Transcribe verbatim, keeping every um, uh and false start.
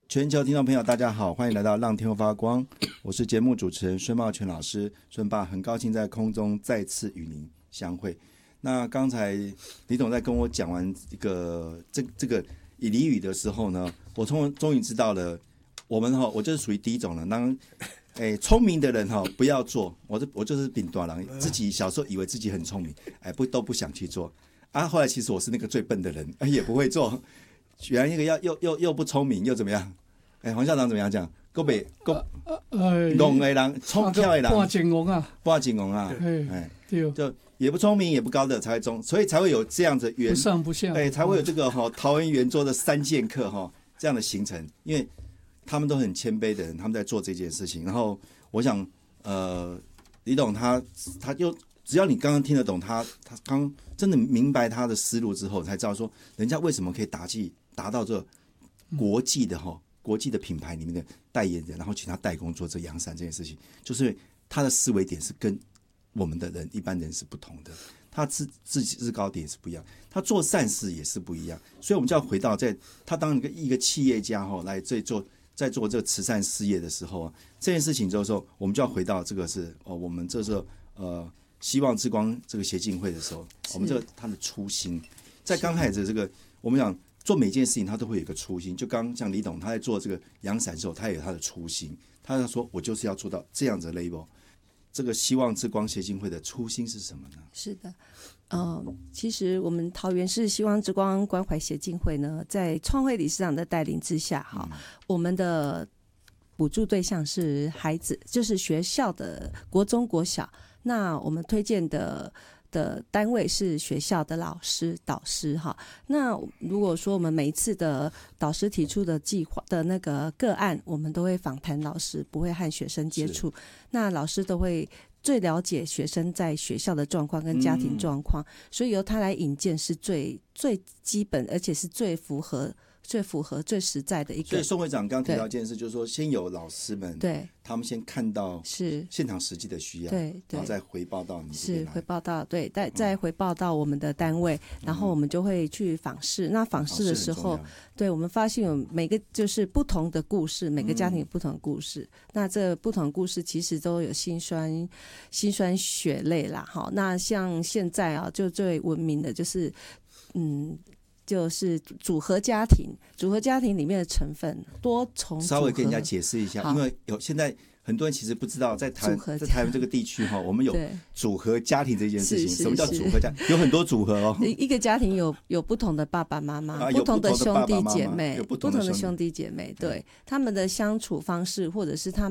全球听众朋友大家好，欢迎来到让天空发光，我是节目主持人孙茂全老师。孙爸很高兴在空中再次与您相会。那刚才李董在跟我讲完一个这这个以俚语的时候呢，我终终于知道了，我们哈，我就是属于第一种了。当哎聪明的人哈不要做，我这我就是丙短郎，自己小时候以为自己很聪明，哎不都不想去做啊。后来其实我是那个最笨的人，哎也不会做。原来那个要又又又不聪明又怎么样？哎，黄校长怎么样讲？够北够戆的人，聪巧的人， 半金翁啊， 半金翁啊， 哎，对， 就也不聪明也不高的才会中，所以才会有这样子圆， 不上不下， 哎，才会有这个哈、哦、桃园圆桌的三剑客哈、哦、这样的形成，因为他们都很谦卑的人，他们在做这件事情。然后我想，呃，李董他他又只要你刚刚听得懂他，他刚真的明白他的思路之后，才知道说人家为什么可以达进达到这国际的哈、哦。国际的品牌里面的代言人，然后请他代工做这阳伞这件事情，就是他的思维点是跟我们的人一般人是不同的，他自自己制高点是不一样，他做善事也是不一样，所以我们就要回到在他当一个一个企业家哈，来在做在做这个慈善事业的时候，这件事情之后，我们就要回到这个是哦，我们这是呃希望之光这个协进会的时候，我们这个他的初心，在刚开始这个我们讲。做每件事情他都会有一个初心，就刚刚像李董他在做这个阳伞的时候，他也有他的初心，他要说我就是要做到这样子的 label。 这个希望之光协进会的初心是什么呢？ 是的，呃，其实我们桃园市希望之光关怀协进会呢，在创会理事长的带领之下哈、嗯，我们的补助对象是孩子，就是学校的国中国小，那我们推荐的的单位是学校的老师导师哈。那如果说我们每一次的导师提出的计划的那个个案，我们都会访谈老师，不会和学生接触，那老师都会最了解学生在学校的状况跟家庭状况、嗯、所以由他来引荐是最最基本而且是最符合最符合最实在的一个。 所以宋会长刚提到一件事，就是说先有老师们， 对， 他们先看到是现场实际的需要， 对， 然后再回报到你这边来， 是回报到对，再再回报到我们的单位、嗯，然后我们就会去访视。那访视的时候，对我们发现有每个就是不同的故事，每个家庭有不同的故事。嗯、那这不同的故事其实都有辛酸辛酸血泪啦。好，那像现在啊，就最闻名的就是嗯。就是组合家庭，组合家庭里面的成分多重组合。 稍微跟人家解释一下，因为有现在很多人其实不知道，在台在台湾这个地区哈，我们有组合家庭这件事情。什么叫组合家庭？有很多组合哦。 一个家庭有有不同的爸爸妈妈、 啊， 不同的兄弟姐妹， 有不同的兄弟姐妹，对他们的相处方式，或者是他们。